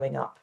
coming up.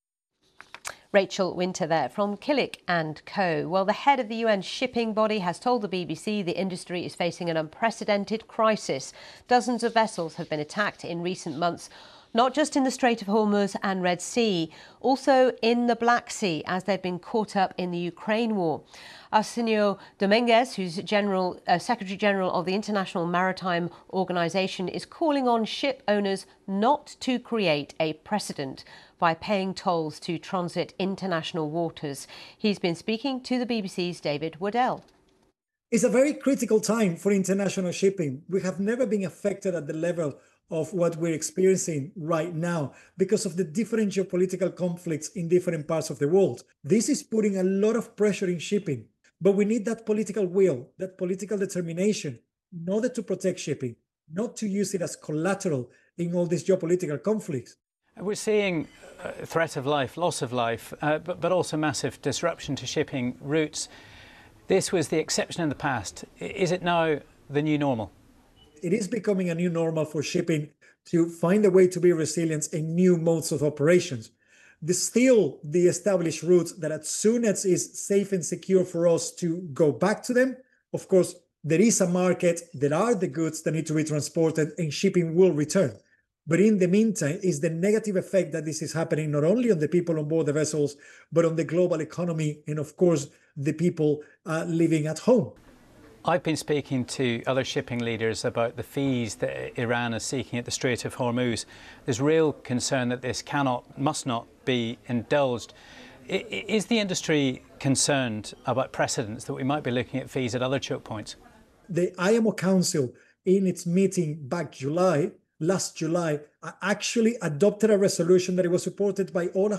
Rachel Winter there from Killick & Co. Well, the head of the UN shipping body has told the BBC the industry is facing an unprecedented crisis. Dozens of vessels have been attacked in recent months, not just in the Strait of Hormuz and Red Sea, also in the Black Sea, as they've been caught up in the Ukraine war. Arsenio Dominguez, who's Secretary General of the International Maritime Organization, is calling on ship owners not to create a precedent by paying tolls to transit international waters. He's been speaking to the BBC's David Waddell. It's a very critical time for international shipping. We have never been affected at the level of what we're experiencing right now because of the different geopolitical conflicts in different parts of the world. This is putting a lot of pressure in shipping, but we need that political will, that political determination in order to protect shipping, not to use it as collateral in all these geopolitical conflicts. We're seeing threat of life, loss of life, but also massive disruption to shipping routes. This was the exception in the past. Is it now the new normal? It is becoming a new normal for shipping to find a way to be resilient in new modes of operations. There's still the established routes that as soon as it's safe and secure for us to go back to them, of course, there is a market, there are the goods that need to be transported and shipping will return. But in the meantime, is the negative effect that this is happening not only on the people on board the vessels, but on the global economy and, of course, the people living at home. I've been speaking to other shipping leaders about the fees that Iran is seeking at the Strait of Hormuz. There's real concern that this must not be indulged. Is the industry concerned about precedents that we might be looking at fees at other choke points? The IMO Council, in its meeting back last July, actually adopted a resolution that it was supported by all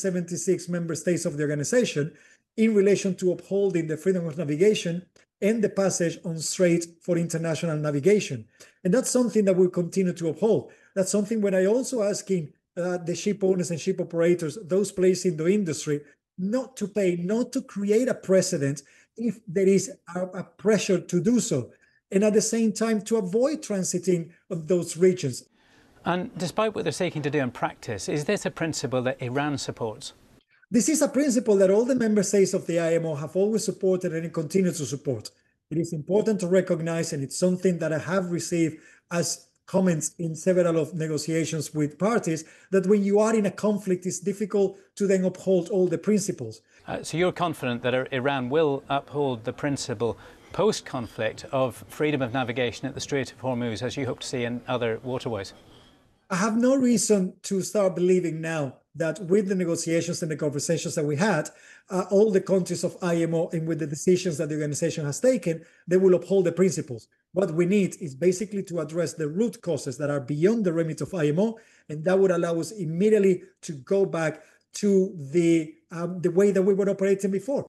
176 member states of the organization in relation to upholding the freedom of navigation and the passage on strait for international navigation. And that's something that we'll continue to uphold. That's something when I also asking the ship owners and ship operators, those placed in the industry, not to pay, not to create a precedent if there is a pressure to do so. And at the same time, to avoid transiting of those regions. And despite what they're seeking to do in practice, is this a principle that Iran supports? This is a principle that all the member states of the IMO have always supported and continue to support. It is important to recognize, and it's something that I have received as comments in several of negotiations with parties, that when you are in a conflict, it's difficult to then uphold all the principles. So you're confident that Iran will uphold the principle post-conflict of freedom of navigation at the Strait of Hormuz, as you hope to see in other waterways? I have no reason to start believing now that with the negotiations and the conversations that we had, all the countries of IMO and with the decisions that the organization has taken, they will uphold the principles. What we need is basically to address the root causes that are beyond the remit of IMO, and that would allow us immediately to go back to the way that we were operating before.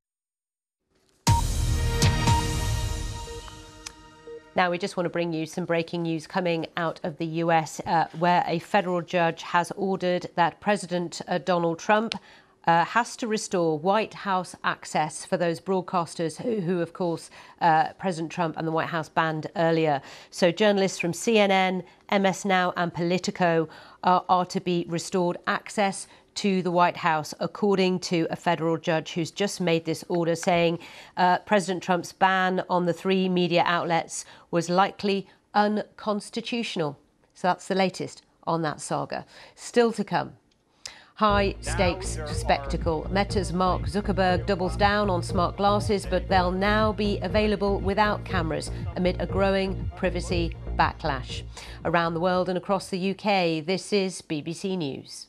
Now, we just want to bring you some breaking news coming out of the US, where a federal judge has ordered that President Donald Trump has to restore White House access for those broadcasters who of course, President Trump and the White House banned earlier. So journalists from CNN, MS Now and Politico are to be restored access to the White House, according to a federal judge who's just made this order, saying President Trump's ban on the three media outlets was likely unconstitutional. So that's the latest on that saga. Still to come. High stakes spectacle. Meta's Mark Zuckerberg doubles down on smart glasses, but they'll now be available without cameras amid a growing privacy backlash. Around the world and across the UK, this is BBC News.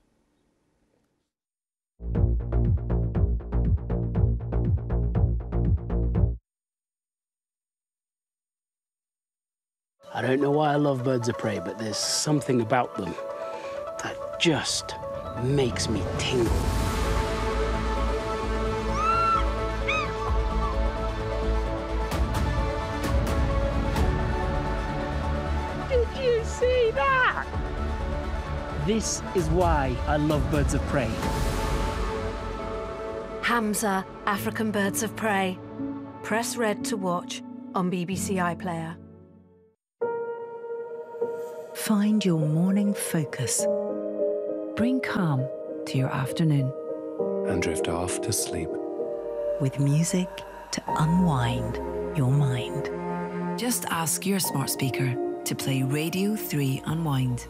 I don't know why I love birds of prey, but there's something about them that just makes me tingle. Did you see that? This is why I love birds of prey. Hamza, African Birds of Prey. Press red to watch on BBC iPlayer. Find your morning focus. Bring calm to your afternoon. And drift off to sleep. With music to unwind your mind. Just ask your smart speaker to play Radio 3 Unwind.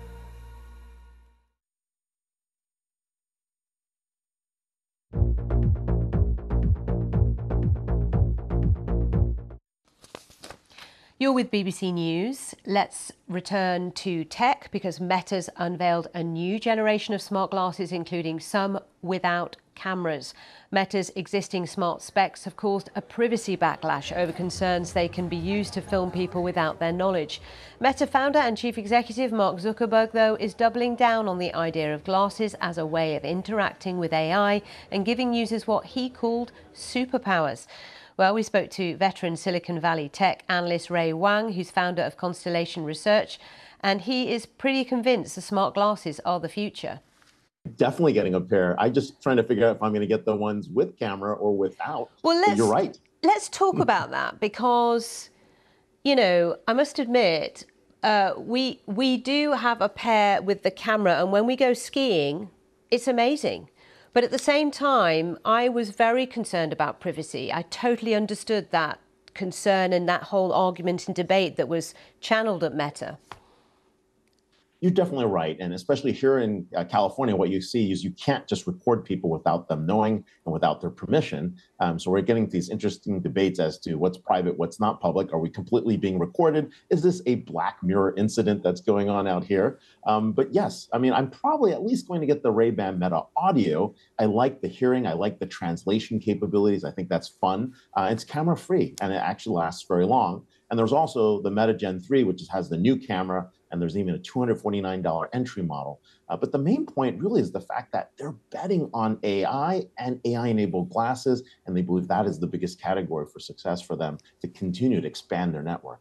You're with BBC News. Let's return to tech because Meta's unveiled a new generation of smart glasses, including some without cameras. Meta's existing smart specs have caused a privacy backlash over concerns they can be used to film people without their knowledge. Meta founder and chief executive Mark Zuckerberg, though, is doubling down on the idea of glasses as a way of interacting with AI and giving users what he called superpowers. Well, we spoke to veteran Silicon Valley tech analyst Ray Wang, who's founder of Constellation Research, and he is pretty convinced the smart glasses are the future. Definitely getting a pair. I'm just trying to figure out if I'm going to get the ones with camera or without. Well, you're right. Let's talk about that because, you know, I must admit, we do have a pair with the camera, and when we go skiing, it's amazing. But at the same time, I was very concerned about privacy. I totally understood that concern and that whole argument and debate that was channeled at Meta. You're definitely right. And especially here in California, what you see is you can't just record people without them knowing and without their permission. So we're getting these interesting debates as to what's private, what's not public. Are we completely being recorded? Is this a Black Mirror incident that's going on out here? But yes, I mean, I'm probably at least going to get the Ray-Ban Meta Audio. I like the hearing. I like the translation capabilities. I think that's fun. It's camera free and it actually lasts very long. And there's also the Meta Gen 3, which has the new camera, and there's even a $249 entry model. But the main point really is the fact that they're betting on AI and AI-enabled glasses, and they believe that is the biggest category for success for them to continue to expand their network.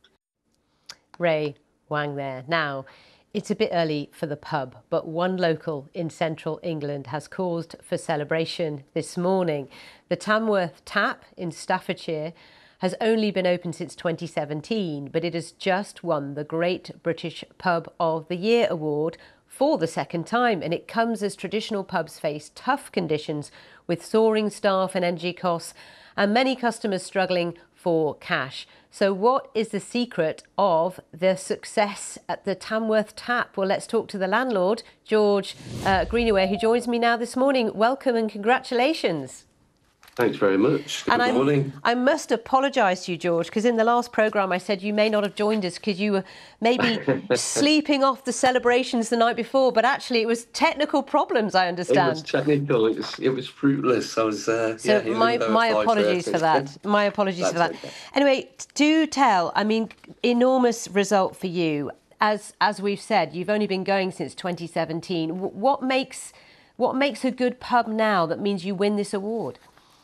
Ray Wang there. Now, it's a bit early for the pub, but one local in central England has caused for celebration this morning. The Tamworth Tap in Staffordshire has only been open since 2017, but it has just won the Great British Pub of the Year award for the second time, and it comes as traditional pubs face tough conditions with soaring staff and energy costs and many customers struggling for cash. So what is the secret of the success at the Tamworth Tap? Well, let's talk to the landlord, George Greenaway, who joins me now this morning. Welcome and congratulations. Thanks very much. Good morning. I must apologise to you, George, because in the last programme I said you may not have joined us because you were maybe sleeping off the celebrations the night before, but actually it was technical problems, I understand. It was technical. It was fruitless. I was so my apologies for that. My apologies for that. Okay. Anyway, do tell. I mean, enormous result for you. As we've said, you've only been going since 2017. What makes a good pub now that means you win this award?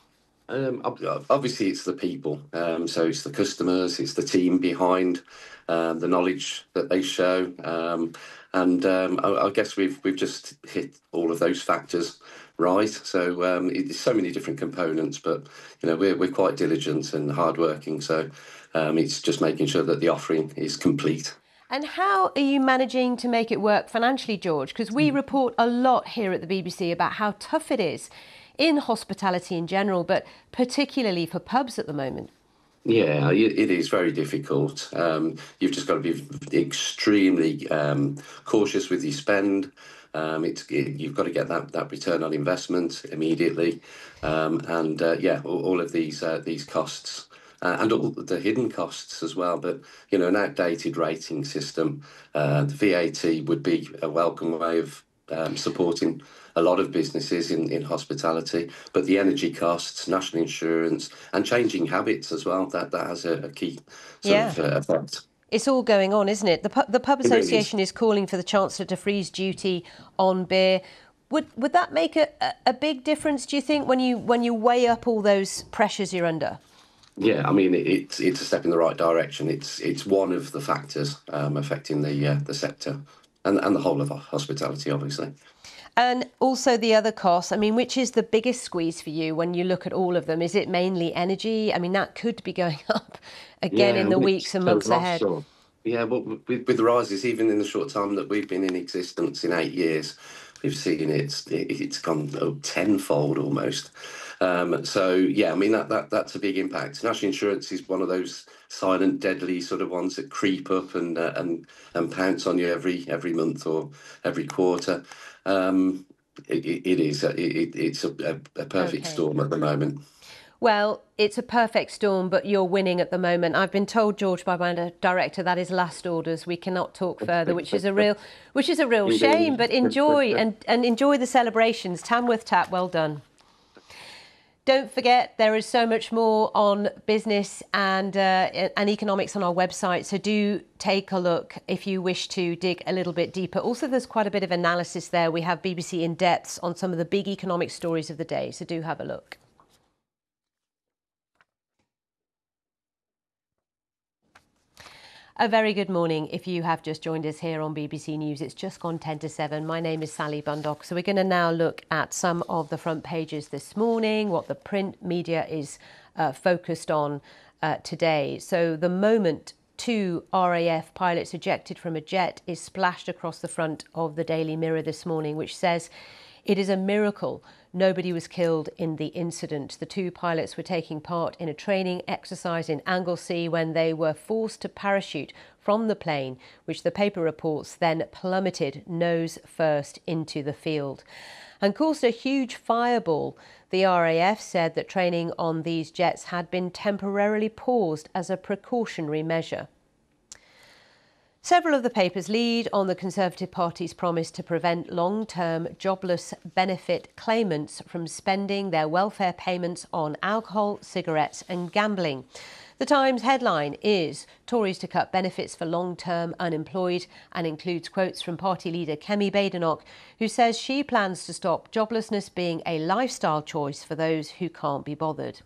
Obviously, it's the people. So it's the customers, it's the team behind, the knowledge that they show, and I guess we've just hit all of those factors right. So it's so many different components, but you know we're quite diligent and hardworking. So it's just making sure that the offering is complete. And how are you managing to make it work financially, George? Because we report a lot here at the BBC about how tough it is in hospitality in general, but particularly for pubs at the moment. Yeah, it is very difficult. You've just got to be extremely cautious with your spend. You've got to get that return on investment immediately, and all of these costs. And all the hidden costs as well. But, you know, an outdated rating system, the VAT would be a welcome way of supporting a lot of businesses in hospitality. But the energy costs, national insurance, and changing habits as well, that has a key sort of effect. It's all going on, isn't it? The Pub Association is calling for the Chancellor to freeze duty on beer. Would that make a big difference, do you think, when you weigh up all those pressures you're under? Yeah, I mean, it's a step in the right direction. It's one of the factors affecting the sector and the whole of hospitality, obviously. And also the other costs. I mean, which is the biggest squeeze for you when you look at all of them? Is it mainly energy? I mean, that could be going up again in the weeks and months ahead. Yeah, but with the rises, even in the short time that we've been in existence in 8 years, We've seen it's gone tenfold almost. So yeah, I mean that's a big impact. National insurance is one of those silent, deadly sort of ones that creep up and pounce on you every month or every quarter. It's a perfect storm at the moment. Well, it's a perfect storm, but you're winning at the moment. I've been told, George, by my director, that is last orders. We cannot talk further, which is a real shame. But enjoy and enjoy the celebrations. Tamworth Tap, well done. Don't forget, there is so much more on business and economics on our website. So do take a look if you wish to dig a little bit deeper. Also, there's quite a bit of analysis there. We have BBC In Depths on some of the big economic stories of the day. So do have a look. A very good morning if you have just joined us here on BBC News. It's just gone 10 to 7. My name is Sally Bundock. So we're going to now look at some of the front pages this morning, what the print media is focused on today. So the moment 2 RAF pilots ejected from a jet is splashed across the front of the Daily Mirror this morning, which says it is a miracle nobody was killed in the incident. The 2 pilots were taking part in a training exercise in Anglesey when they were forced to parachute from the plane, which the paper reports then plummeted nose first into the field and caused a huge fireball. The RAF said that training on these jets had been temporarily paused as a precautionary measure. Several of the papers lead on the Conservative Party's promise to prevent long-term jobless benefit claimants from spending their welfare payments on alcohol, cigarettes and gambling. The Times headline is Tories to cut benefits for long-term unemployed and includes quotes from party leader Kemi Badenoch, who says she plans to stop joblessness being a lifestyle choice for those who can't be bothered.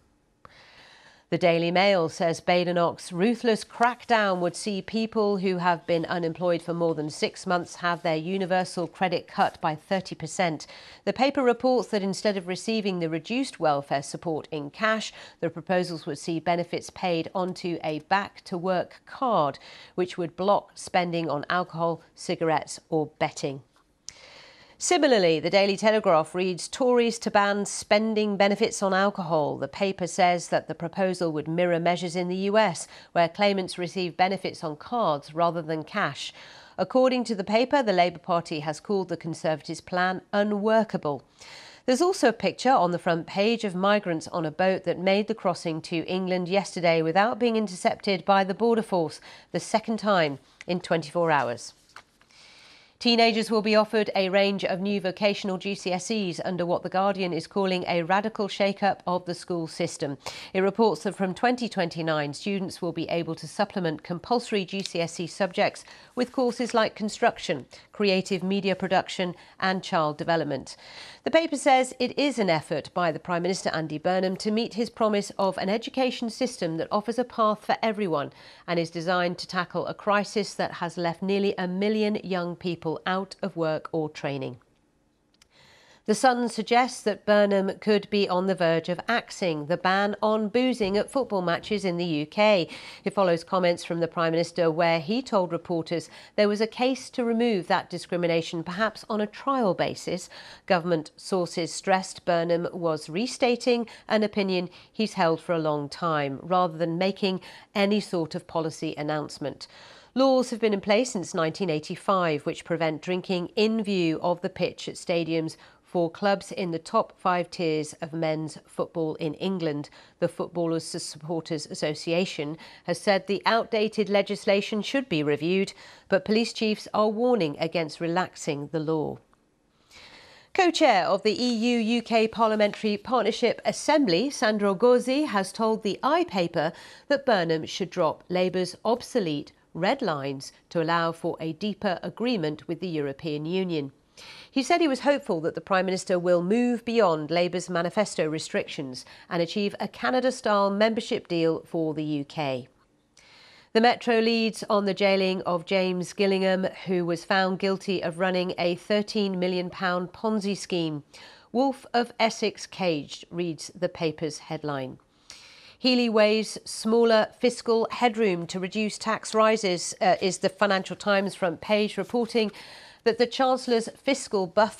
The Daily Mail says Badenoch's ruthless crackdown would see people who have been unemployed for more than 6 months have their universal credit cut by 30%. The paper reports that instead of receiving the reduced welfare support in cash, the proposals would see benefits paid onto a back-to-work card, which would block spending on alcohol, cigarettes or betting. Similarly, the Daily Telegraph reads Tories to ban spending benefits on alcohol. The paper says that the proposal would mirror measures in the US, where claimants receive benefits on cards rather than cash. According to the paper, the Labour Party has called the Conservatives' plan unworkable. There's also a picture on the front page of migrants on a boat that made the crossing to England yesterday without being intercepted by the Border Force, the second time in 24 hours. Teenagers will be offered a range of new vocational GCSEs under what The Guardian is calling a radical shake-up of the school system. It reports that from 2029, students will be able to supplement compulsory GCSE subjects with courses like construction, creative media production and child development. The paper says it is an effort by the Prime Minister Andy Burnham to meet his promise of an education system that offers a path for everyone and is designed to tackle a crisis that has left nearly 1 million young people out of work or training. The Sun suggests that Burnham could be on the verge of axing the ban on boozing at football matches in the UK. It follows comments from the Prime Minister where he told reporters there was a case to remove that discrimination, perhaps on a trial basis. Government sources stressed Burnham was restating an opinion he's held for a long time, rather than making any sort of policy announcement. Laws have been in place since 1985 which prevent drinking in view of the pitch at stadiums for clubs in the top 5 tiers of men's football in England. The Footballers' Supporters Association has said the outdated legislation should be reviewed, but police chiefs are warning against relaxing the law. Co-chair of the EU-UK Parliamentary Partnership Assembly, Sandro Gozzi, has told the iPaper that Burnham should drop Labour's obsolete red lines to allow for a deeper agreement with the European Union. He said he was hopeful that the Prime Minister will move beyond Labour's manifesto restrictions and achieve a Canada-style membership deal for the UK. The Metro leads on the jailing of James Gillingham, who was found guilty of running a £13 million Ponzi scheme. Wolf of Essex caged, reads the paper's headline. Healey weighs smaller fiscal headroom to reduce tax rises, is the Financial Times front page, reporting that the Chancellor's fiscal buffer